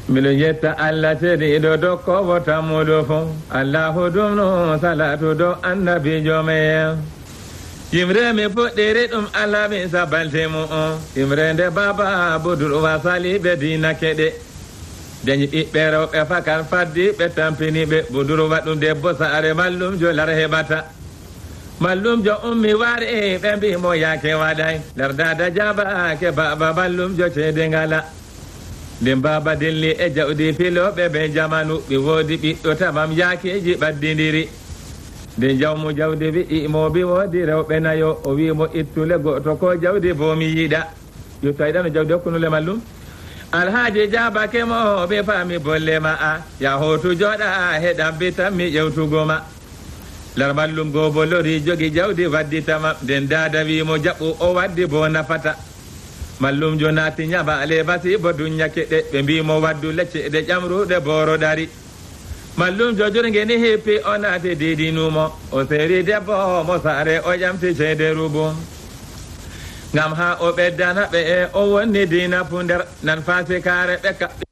mbiɗo jetta Allah tediɗo dokkowo tammuɗo fo allahu ɗum no salatu dow annabijo meyen yimre mi fuɗɗiri ɗum Allah mi sabaltemu on yimre nde baba budurwa saliɓe dina keɗe dañi ɓiɓɓe rewɓe fakar faddi ɓe tampiniɓe budurwa ɗum debbo saare mallumjo lar heɓata mallumjo ummi wari ɓe mbimo yake waɗay nder dada jabake baba mallumjo ceede ngala nden baba dilli e jawdi filoɓe ɓe jamanu ɓe woodi ɓiɗɗo tamam yakeji ɓaddidiri nde jawmu jawdi wi'imobi woodi rewɓe nayo o wimo ittule goto ko jawdi bomi yiɗa yottayiɗano jawdi hokkunule mallum alhaaji jabake mo ɓe faami bolle ma a ya hotu joɗa heɗam bitanmi ƴewtugoma lar mallum gobo lori jogi jawdi wadditama nden dada wimo jaɓɓu o waddi bo nafata mallum jo naati ñaɓale basi bo duñake ɗe ɓe mbimo waddu lecceɗe ƴamruɗe boro ɗari mallum jo jurgeni hippi o naati didinumo o seeri debbo mo saare o ƴamti ceede rubo ngam ha o ɓeddana ɓe e o wonni dina fu nder nan fasikare ɓe kaɓɓi